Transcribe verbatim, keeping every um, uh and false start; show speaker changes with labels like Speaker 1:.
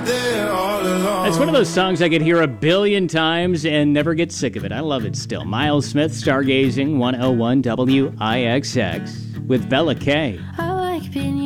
Speaker 1: there all along.
Speaker 2: It's one of those songs I could hear a billion times and never get sick of it. I love it still. Miles Smith, Stargazing, one oh one W I X X with Bella K.
Speaker 3: I like being